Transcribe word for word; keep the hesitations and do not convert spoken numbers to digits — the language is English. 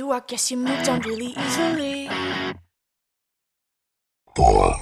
you, I guess you moved on really easily. Four.